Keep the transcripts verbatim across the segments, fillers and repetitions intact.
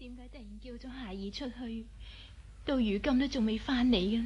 點解突然叫咗孩兒出去，到如今都仲未翻嚟嘅呢？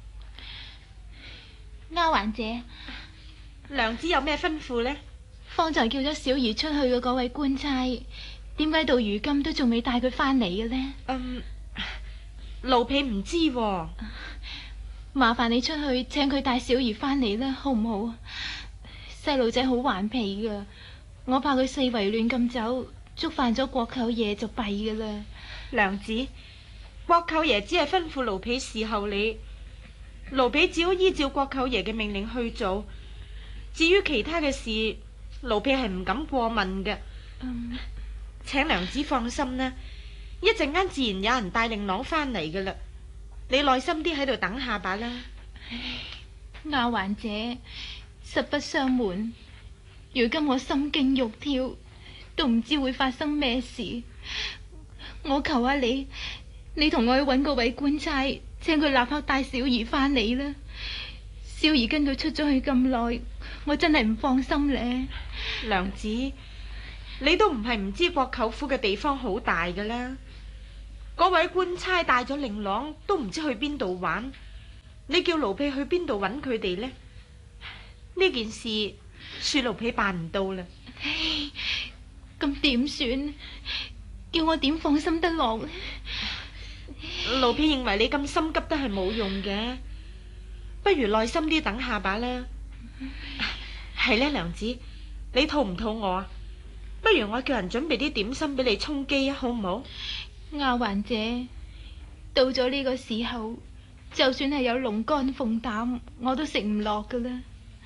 丫鬟姐， 娘子有咩吩咐呢？ 方才叫咗小兒出去嘅嗰位官差，點解到如今都仲未帶佢翻嚟嘅呢？ 嗯，奴婢唔知喎。 麻煩你出去請佢帶小兒翻嚟啦，好唔好？細路仔好頑皮噶，我怕佢四圍亂咁走，觸犯咗國舅爺就弊噶啦。 娘子，國舅爺只係吩咐奴婢侍候你，奴婢只好依照國舅爺嘅命令去做。至於其他嘅事，奴婢係唔敢過問嘅。 嗯， 請娘子放心啦，一陣間自然有人帶令郎翻嚟噶啦。你耐心啲喺度等下吧啦。 丫鬟姐，實不相瞞，如今我心驚肉跳，都唔知會發生咩事。我求下你，你同我去揾嗰位官差，請佢立刻帶小兒翻嚟啦。小兒跟佢出咗去咁耐，我真係唔放心咧。 娘子，你都唔係唔知國舅府嘅地方好大噶啦。嗰位官差帶咗令郎，都唔知去邊度玩。你叫奴婢去邊度揾佢哋呢？呢件事，恕奴婢辦唔到啦。 唉，咁點算？叫我點放心得落呢？ 奴婢認為你咁心急都係冇用嘅，不如耐心啲等下吧啦。係呢，娘子，你肚唔肚餓啊？不如我叫人準備啲點心俾你充飢啊，好唔好？ 丫鬟姐，到咗呢個時候，就算係有龍肝鳳膽，我都食唔落噶啦。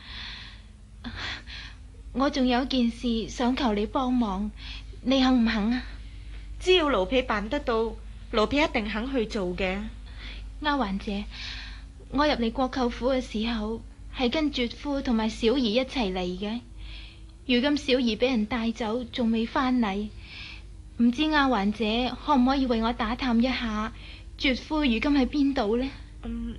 我仲有件事想求你幫忙，你肯唔肯啊？ 只要奴婢辦得到，奴婢一定肯去做嘅。 丫鬟姐，我入嚟國舅府嘅時候，係跟絕夫同埋小兒一齊嚟嘅。如今小兒俾人帶走，仲未翻嚟，唔知丫鬟姐可唔可以為我打探一下絕夫如今喺邊度呢？ 嗯，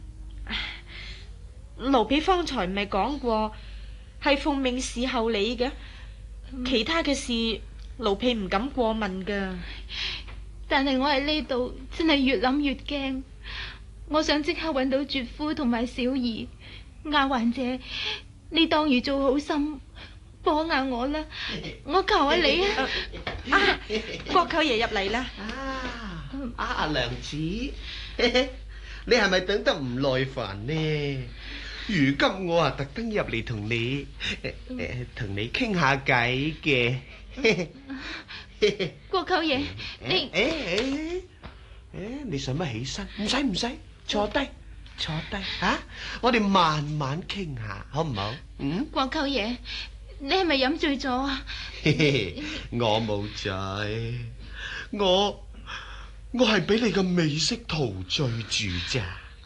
奴婢方才唔係講過係奉命侍候你嘅，嗯、其他嘅事奴婢唔敢過問噶。 但係我喺呢度真係越諗越驚，我想即刻揾到絕夫同埋小兒。丫鬟姐，你當如做好心幫下我啦，我求下你啊！ 啊，國舅爺入嚟啦！ 啊啊，阿娘子，你係咪等得唔耐煩呢？如今我啊特登入嚟同你誒誒同你傾下偈嘅。 國舅爺，你誒誒誒，你使乜起身？唔使唔使，坐低坐低吓，我哋慢慢傾下，好唔好？嗯， 國舅爺，你係咪飲醉咗啊？ 我冇醉，我我係俾你嘅美色陶醉住咋。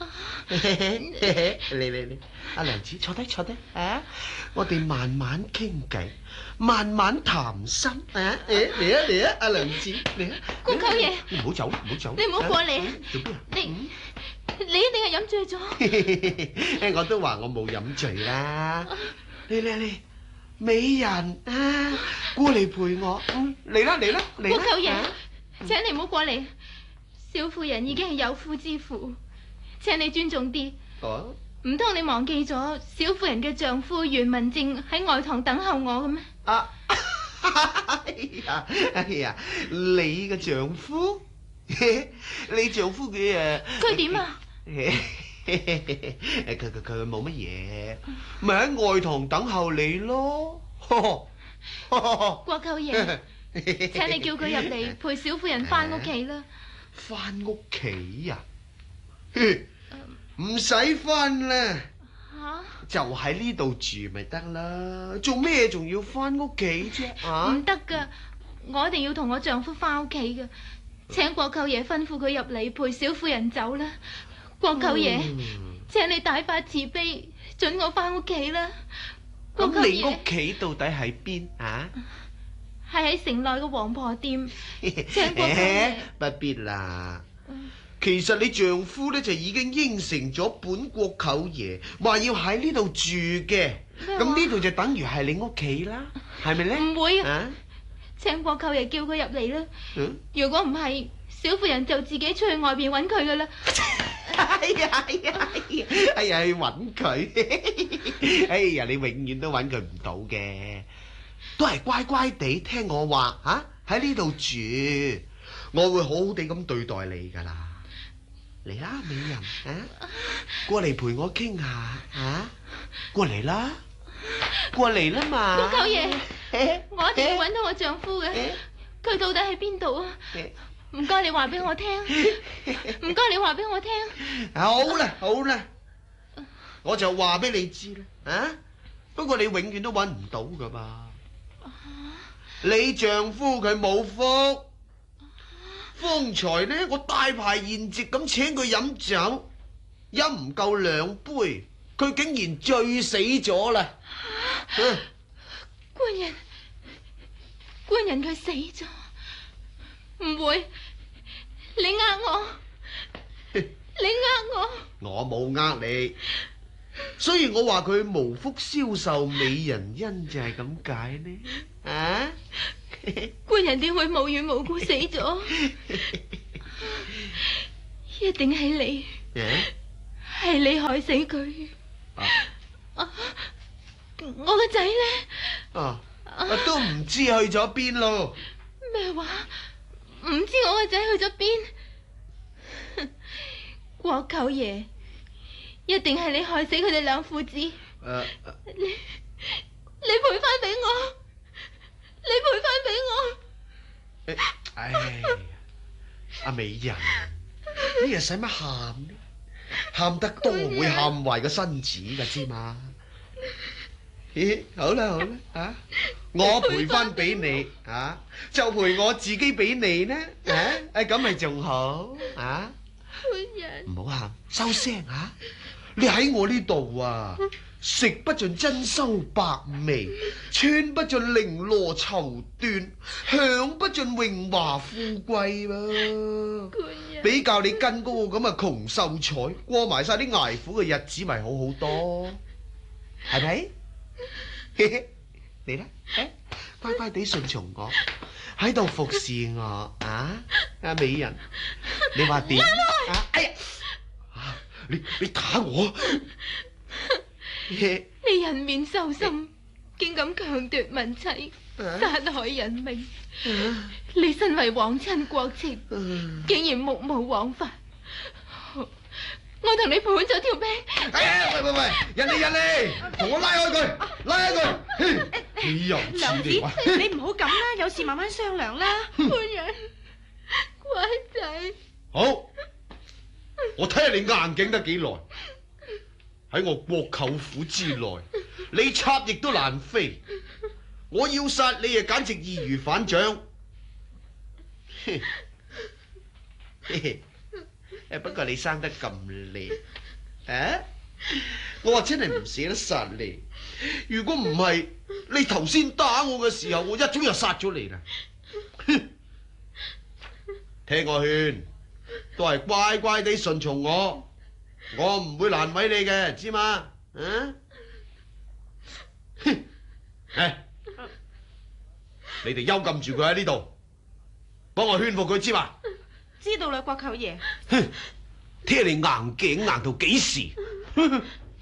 嚟嚟嚟，阿娘子坐低坐低啊！我哋慢慢傾偈，慢慢談心啊！誒嚟啊嚟啊，阿娘子嚟啊！ 國舅爺， 唔好走唔好走， 你唔好過嚟啊！ 做邊啊？ 你你一定係飲醉咗。 我都話我冇飲醉啦。嚟嚟嚟，美人啊，過嚟陪我。嗯，嚟啦嚟啦嚟啦！ 國舅爺，請你唔好過嚟。小婦人已經係有婦之婦，請你尊重啲。 哦， 唔通你忘記咗小婦人嘅丈夫袁文正喺外堂等候我嘅咩？ 啊，哎呀哎呀，你嘅丈夫？你丈夫佢誒？ 佢點啊？ 佢佢佢冇乜嘢，咪喺外堂等候你咯。 國舅爺，請你叫佢入嚟陪小婦人翻屋企啦。 翻屋企啊？唔使翻啦， 吓？ 就喺呢度住咪得啦，做咩仲要翻屋企啫？啊？ 唔得噶，我一定要同我丈夫翻屋企噶，請國舅爺吩咐佢入嚟陪小婦人走啦。國舅爺，嗯、請你大發慈悲，准我翻屋企啦。國舅爺， 咁你屋企到底喺邊啊？ 係喺城內嘅王婆店，請國舅爺。 不必啦。其實你丈夫咧就已經應承咗本國舅爺，話要喺呢度住嘅。咁呢度就等於係你屋企啦，係咪咧？ 唔會啊！ 請國舅爺叫佢入嚟啦。 嗯？ 如果唔係， 小婦人就自己出去外邊揾佢噶啦。 哎呀哎呀哎呀哎呀，去揾佢。哎呀，你永遠都揾佢唔到嘅，都係乖乖地聽我話吓，喺呢度住，我會好好地咁對待你噶啦。嚟啦，美人啊，過嚟陪我傾下啊，過嚟啦，過嚟啦嘛。 國舅爺，我一定要揾到我丈夫嘅，佢到底喺邊度啊？唔該你話俾我聽，唔該你話俾我聽。 好啦好啦，我就話俾你知啦，啊！不過你永遠都揾唔到噶嘛。你丈夫佢冇福，方才呢我大排筵席咁請佢飲酒，飲唔夠兩杯，佢竟然醉死咗啦。 官人，官人佢死咗。唔會，你呃我，你呃我， 我冇呃你，所以我話佢無福消受美人恩就係咁解呢。啊， 官人點會無緣無故死咗？一定係你，係、啊、你害死佢。啊啊、我個仔呢？ 啊，啊都唔知去咗邊咯。 咩話？唔知我個仔去咗邊？國舅爺，一定係你害死佢哋兩父子。誒、uh, uh, 你你賠翻俾我，你賠翻俾我。 哎呀，阿美人，你又使乜喊呢？喊得多會喊壞個身子噶知嘛？咦，好啦好啦，啊，我賠翻俾你，啊，就賠我自己俾你呢，啊，誒咁咪仲好，啊， 官人， 唔好喊，收聲啊！你喺我呢度啊，食不盡珍饈百味，穿不盡綾羅綢緞，享不盡榮華富貴噃。 官人，比比較你跟嗰個咁嘅窮秀才，過埋晒啲捱苦嘅日子，咪好好多，係咪？嚟啦，乖乖地順從我，喺度服侍我啊！阿美人，你話點？啊！哎呀，啊！你你打我！ 你人面獸心，竟敢強奪民妻，殺害人命！你身為皇親國戚，竟然目無王法！我同你賠咗條命！ 哎呀，喂喂喂，人嚟人嚟，同我拉開佢，拉開佢！你又知你話？ 你唔好咁啦，有事慢慢商量啦。 官人，乖仔。 好，我睇下你硬頸得幾耐。喺我國舅府之內，你插翼都難飛。我要殺你啊，簡直易如反掌。嘿嘿。誒，不過你生得咁靚，啊！我話真係唔捨得殺你。如果唔係，你頭先打我嘅時候，我一早就殺咗你啦。哼！聽我勸，都係乖乖地順從我，我唔會難為你嘅，知嘛？啊！哼！誒，你哋幽禁住佢喺呢度，幫我勸服佢，知嘛？ 知道啦，國舅爺。 哼，聽你硬頸硬到幾時？